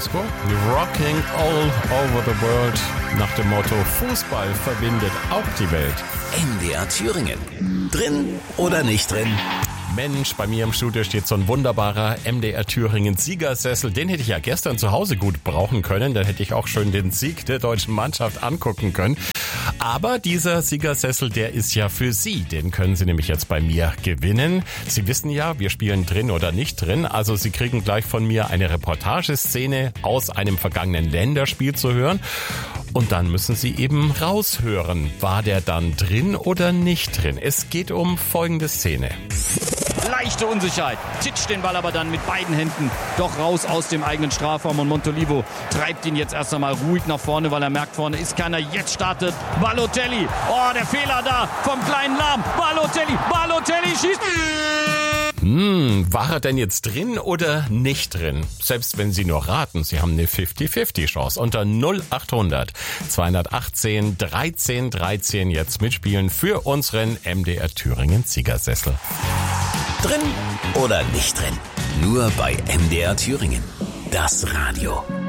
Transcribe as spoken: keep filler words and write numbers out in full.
Disco. Rocking all over the world. Nach dem Motto, Fußball verbindet auch die Welt. M D R Thüringen. Drin oder nicht drin? Mensch, bei mir im Studio steht so ein wunderbarer M D R Thüringen Siegersessel. Den hätte ich ja gestern zu Hause gut brauchen können. Dann hätte ich auch schön den Sieg der deutschen Mannschaft angucken können. Aber dieser Siegersessel, der ist ja für Sie. Den können Sie nämlich jetzt bei mir gewinnen. Sie wissen ja, wir spielen drin oder nicht drin. Also Sie kriegen gleich von mir eine Reportageszene aus einem vergangenen Länderspiel zu hören. Und dann müssen Sie eben raushören, war der dann drin oder nicht drin. Es geht um folgende Szene. Leichte Unsicherheit, titscht den Ball aber dann mit beiden Händen doch raus aus dem eigenen Strafraum und Montolivo treibt ihn jetzt erst einmal ruhig nach vorne, weil er merkt, vorne ist keiner. Jetzt startet Balotelli. Oh, der Fehler da vom kleinen Lahm. Balotelli, Balotelli schießt. Hm, war er denn jetzt drin oder nicht drin? Selbst wenn Sie nur raten, Sie haben eine fünfzig fünfzig Chance. Unter null acht hundert zweihundertachtzehn dreizehn dreizehn jetzt mitspielen für unseren M D R Thüringen Siegersessel. Drin oder nicht drin? Nur bei M D R Thüringen. Das Radio.